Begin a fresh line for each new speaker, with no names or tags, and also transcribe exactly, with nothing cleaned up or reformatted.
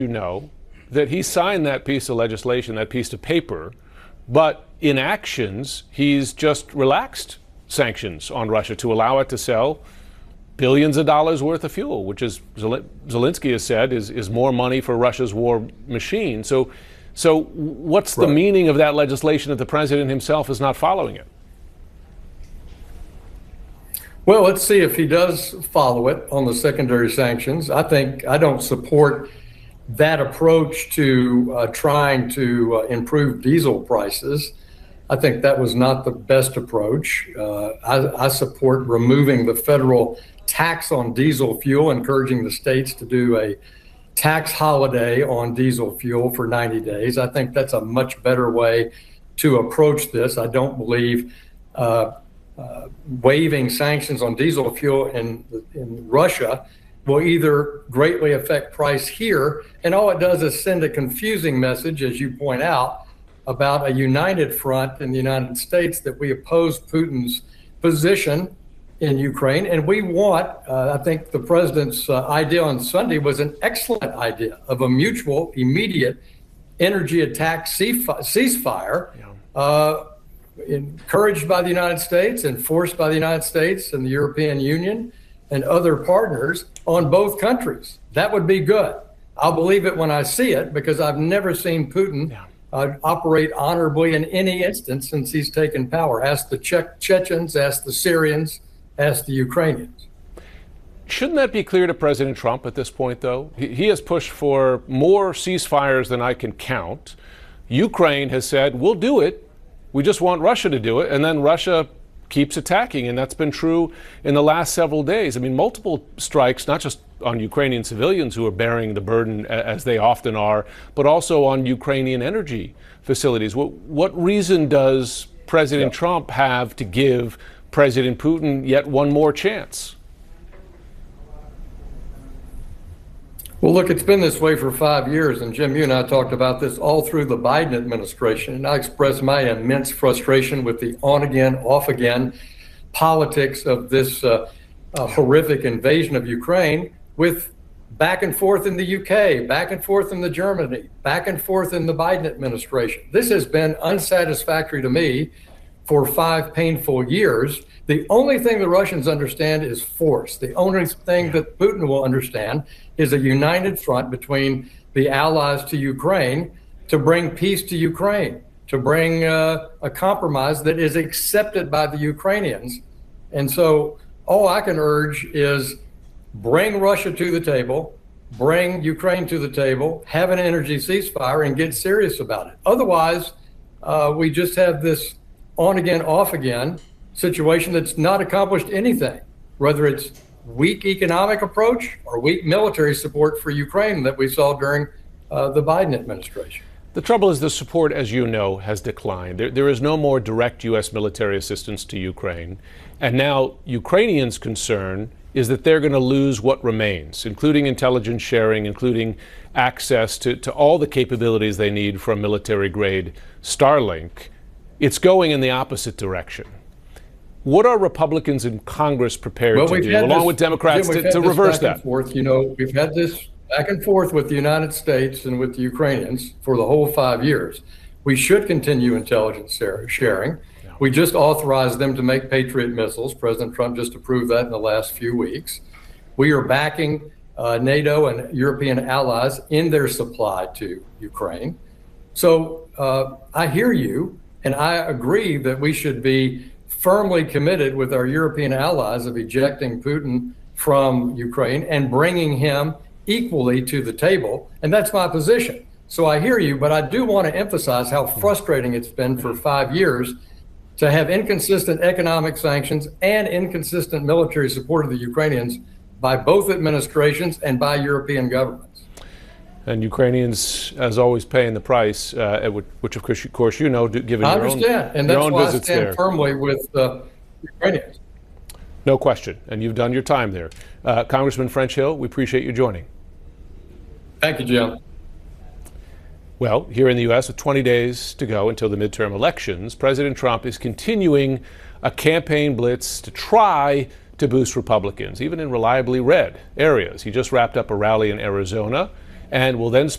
you know, that he signed that piece of legislation, that piece of paper, but in actions, he's just relaxed sanctions on Russia to allow it to sell billions of dollars worth of fuel, which, as Zelensky has said, is, is more money for Russia's war machine. So, so what's the
Right.
meaning of that legislation if the president himself is not following it?
Well, let's see if he does follow it on the secondary sanctions. I think I don't support that approach to uh, trying to uh, improve diesel prices. I think that was not the best approach. Uh, I, I support removing the federal tax on diesel fuel, encouraging the states to do a tax holiday on diesel fuel for ninety days. I think that's a much better way to approach this. I don't believe uh, uh, waiving sanctions on diesel fuel in, in Russia will either greatly affect price here, and all it does is send a confusing message, as you point out, about a united front in the United States that we oppose Putin's position in Ukraine. And we want, uh, I think the president's uh, idea on Sunday was an excellent idea of a mutual, immediate energy attack ceasefire, yeah. uh, encouraged by the United States, enforced by the United States and the European Union and other partners on both countries. That would be good. I'll believe it when I see it, because I've never seen Putin yeah. uh, operate honorably in any instance since he's taken power. Ask the Czech Chechens, ask the Syrians, ask the Ukrainians.
Shouldn't that be clear to President Trump at this point, though? He, he has pushed for more ceasefires than I can count. Ukraine has said, we'll do it. We just want Russia to do it. And then Russia keeps attacking, and that's been true in the last several days. I mean, multiple strikes, not just on Ukrainian civilians who are bearing the burden, as they often are, but also on Ukrainian energy facilities. What, what reason does President yeah. Trump have to give President Putin yet one more chance?
Well, look, it's been this way for five years, and Jim, you and I talked about this all through the Biden administration, and I expressed my immense frustration with the on-again, off-again politics of this uh, uh, horrific invasion of Ukraine, with back and forth in the U K, back and forth in the Germany, back and forth in the Biden administration. This has been unsatisfactory to me for five painful years. The only thing the Russians understand is force. The only thing that Putin will understand is a united front between the allies to Ukraine to bring peace to Ukraine, to bring uh, a compromise that is accepted by the Ukrainians. And so all I can urge is bring Russia to the table, bring Ukraine to the table, have an energy ceasefire, and get serious about it. Otherwise, uh, we just have this on again, off again situation that's not accomplished anything, whether it's weak economic approach or weak military support for Ukraine that we saw during uh, the Biden administration.
The trouble is the support, as you know, has declined. There, there is no more direct U S military assistance to Ukraine. And now Ukrainians' concern is that they're going to lose what remains, including intelligence sharing, including access to, to all the capabilities they need from military-grade Starlink. It's going in the opposite direction. What are Republicans in Congress prepared
well,
to do,
along
this, with Democrats,
Jim,
to, to reverse
back and
that?
Forth. You know, we've had this back and forth with the United States and with the Ukrainians for the whole five years. We should continue intelligence sharing. Yeah. We just authorized them to make Patriot missiles. President Trump just approved that in the last few weeks. We are backing uh, NATO and European allies in their supply to Ukraine. So uh, I hear you, and I agree that we should be firmly committed with our European allies of ejecting Putin from Ukraine and bringing him equally to the table. And that's my position. So I hear you, but I do want to emphasize how frustrating it's been for five years to have inconsistent economic sanctions and inconsistent military support of the Ukrainians by both administrations and by European governments.
And Ukrainians, as always, paying the price, uh, which, which of course, of course, you know, given
I
your own,
understand, and
your
that's
own
why I
visits
stand
there.
firmly with uh, Ukrainians.
No question, and you've done your time there. Uh, Congressman French Hill, we appreciate you joining.
Thank you, Jim.
Well, here in the U S, with twenty days to go until the midterm elections, President Trump is continuing a campaign blitz to try to boost Republicans, even in reliably red areas. He just wrapped up a rally in Arizona, and will then